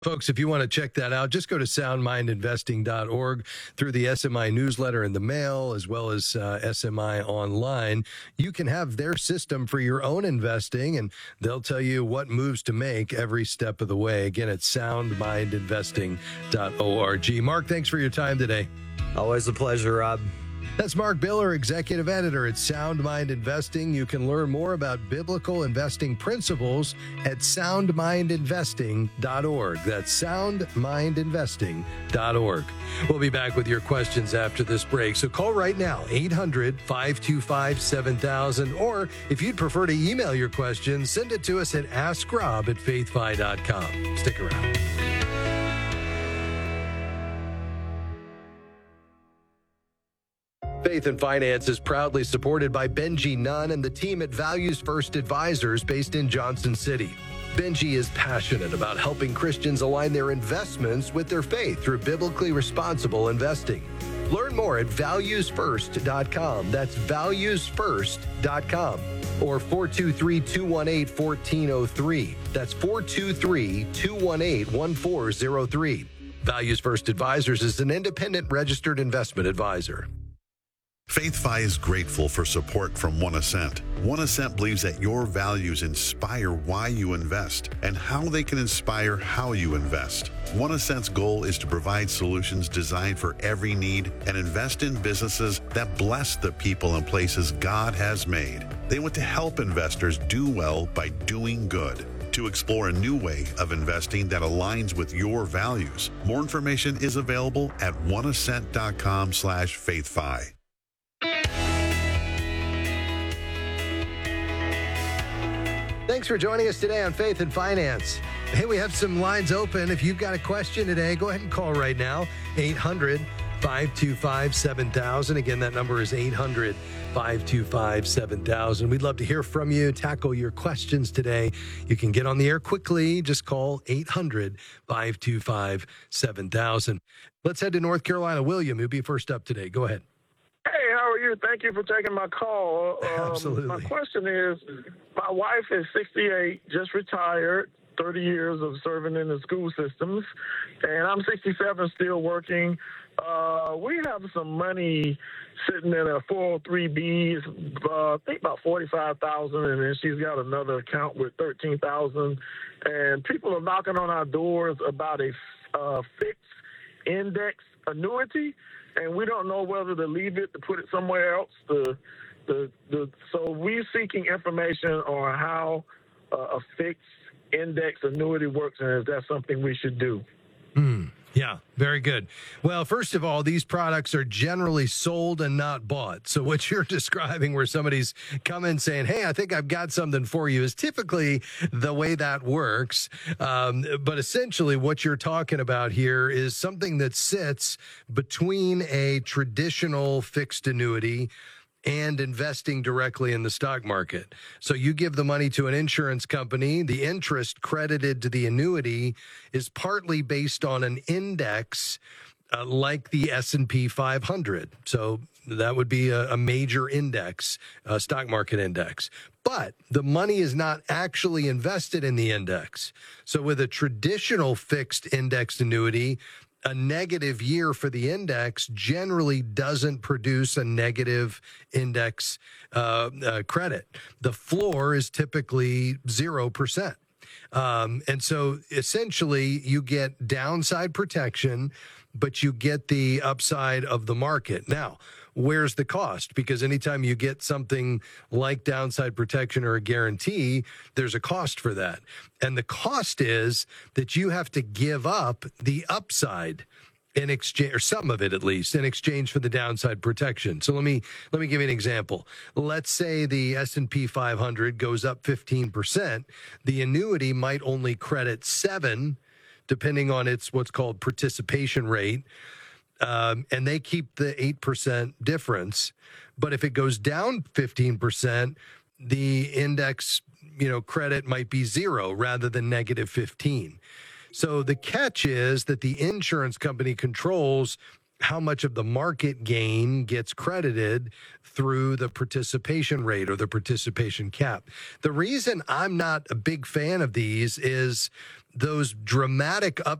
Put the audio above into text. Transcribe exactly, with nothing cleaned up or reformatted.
Folks, if you want to check that out, just go to sound mind investing dot org through the S M I newsletter in the mail, as well as uh, S M I online. You can have their system for your own investing, and they'll tell you what moves to make every step of the way. Again, it's sound mind investing dot org. Mark, thanks for your time today. Always a pleasure, Rob. That's Mark Biller, Executive Editor at Sound Mind Investing. You can learn more about biblical investing principles at sound mind investing dot org. That's sound mind investing dot org. We'll be back with your questions after this break. So call right now, eight hundred, five two five, seven thousand. Or if you'd prefer to email your questions, send it to us at ask rob at faith fi dot com. Stick around. Faith and Finance is proudly supported by Benji Nunn and the team at Values First Advisors based in Johnson City. Benji is passionate about helping Christians align their investments with their faith through biblically responsible investing. Learn more at values first dot com. That's values first dot com. Or four two three, two one eight, one four zero three. That's four two three, two one eight, one four zero three. Values First Advisors is an independent registered investment advisor. FaithFi is grateful for support from One Ascent. One Ascent believes that your values inspire why you invest and how they can inspire how you invest. One Ascent's goal is to provide solutions designed for every need and invest in businesses that bless the people and places God has made. They want to help investors do well by doing good. To explore a new way of investing that aligns with your values, more information is available at one ascent dot com slash faithfi. Thanks for joining us today on Faith and Finance. Hey, we have some lines open. If you've got a question today, go ahead and call right now, eight hundred, five two five, seven thousand. Again, that number is eight hundred, five two five, seven thousand. We'd love to hear from you, tackle your questions today. You can get on the air quickly. Just call eight hundred, five two five, seven thousand. Let's head to North Carolina. William, you'll be first up today. Go ahead. Hey, how are you? Thank you for taking my call. Um, Absolutely. My question is, my wife is sixty-eight, just retired, thirty years of serving in the school systems, and I'm sixty-seven, still working. Uh, we have some money sitting in a four oh three B, uh, I think about forty-five thousand dollars, and then she's got another account with thirteen thousand dollars, and people are knocking on our doors about a uh, fixed index annuity, and we don't know whether to leave it, to put it somewhere else. The, the, the, so we're seeking information on how uh, a fixed index annuity works, and is that something we should do? Hmm. Yeah, very good. Well, first of all, these products are generally sold and not bought. So what you're describing where somebody's coming saying, hey, I think I've got something for you is typically the way that works. Um, but essentially what you're talking about here is something that sits between a traditional fixed annuity and investing directly in the stock market. So you give the money to an insurance company, the interest credited to the annuity is partly based on an index uh, like the S and P five hundred. So that would be a, a major index, a stock market index. But the money is not actually invested in the index. So with a traditional fixed indexed annuity, a negative year for the index generally doesn't produce a negative index uh, uh, credit. The floor is typically zero percent. Um, and so essentially you get downside protection, but you get the upside of the market. Now, where's the cost? Because anytime you get something like downside protection or a guarantee, there's a cost for that. And the cost is that you have to give up the upside in exchange, or some of it at least, in exchange for the downside protection. So let me let me give you an example. Let's say the S and P five hundred goes up fifteen percent. The annuity might only credit seven, depending on its what's called participation rate. Um, and they keep the eight percent difference. But if it goes down fifteen percent, the index, you know, credit might be zero rather than negative fifteen. So the catch is that the insurance company controls how much of the market gain gets credited through the participation rate or the participation cap. The reason I'm not a big fan of these is those dramatic